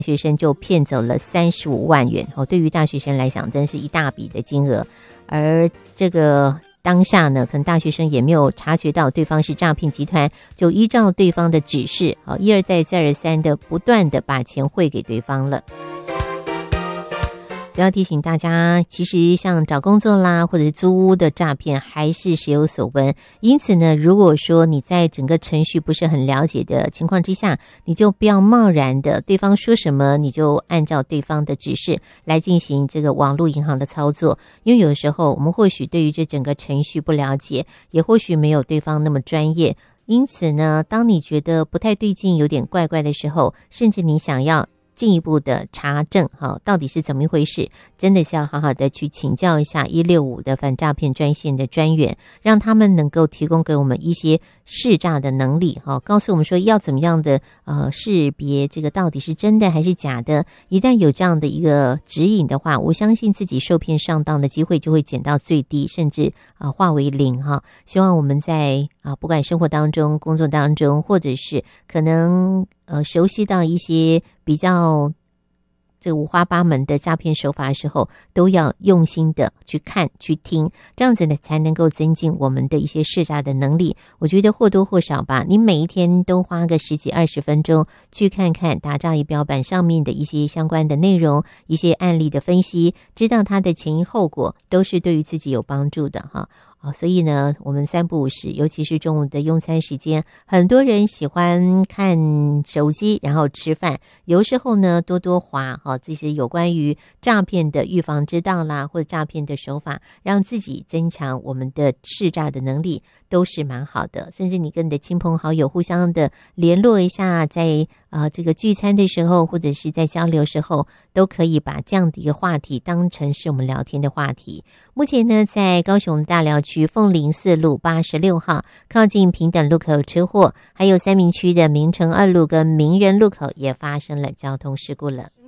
学生就骗走了35万元对于大学生来讲真是一大笔的金额，而这个当下呢，可能大学生也没有察觉到对方是诈骗集团，就依照对方的指示一而再再而三的不断的把钱汇给对方了。只要提醒大家，其实像找工作啦或者是租屋的诈骗还是时有所闻，因此呢，如果说你在整个程序不是很了解的情况之下，你就不要贸然的对方说什么你就按照对方的指示来进行这个网络银行的操作，因为有时候我们或许对于这整个程序不了解，也或许没有对方那么专业，因此呢，当你觉得不太对劲有点怪怪的时候，甚至你想要进一步的查证到底是怎么一回事，真的是要好好的去请教一下165的反诈骗专线的专员，让他们能够提供给我们一些识诈的能力告诉我们说要怎么样的识别这个到底是真的还是假的。一旦有这样的一个指引的话，我相信自己受骗上当的机会就会减到最低，甚至化为零希望我们在不管生活当中工作当中，或者是可能熟悉到一些比较这五花八门的诈骗手法的时候，都要用心的去看去听，这样子呢才能够增进我们的一些识诈的能力。我觉得或多或少吧，你每一天都花个10几20分钟去看看打诈仪表板上面的一些相关的内容，一些案例的分析，知道它的前因后果，都是对于自己有帮助的所以呢，我们3不5时，尤其是中午的用餐时间，很多人喜欢看手机然后吃饭，有时候呢多多滑这些有关于诈骗的预防之道啦，或者诈骗的手法，让自己增强我们的识诈的能力，都是蛮好的。甚至你跟你的亲朋好友互相的联络一下，在这个聚餐的时候，或者是在交流的时候，都可以把这样的一个话题当成是我们聊天的话题。目前呢，在高雄大寮区凤林4路86号靠近平等路口车祸，还有三民区的明诚2路跟名人路口也发生了交通事故了。